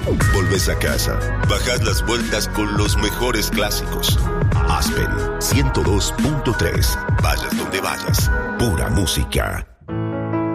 Volves a casa, bajas las vueltas con los mejores clásicos. Aspen 102.3. Vayas donde vayas, pura música.